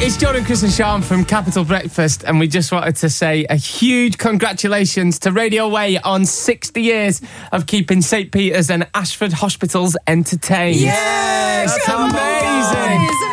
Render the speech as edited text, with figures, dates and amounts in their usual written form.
it's Jordan, Chris and Sean from Capital Breakfast, and we just wanted to say a huge congratulations to Radio Way on 60 years of keeping St Peter's and Ashford hospitals entertained. Yes! That's amazing!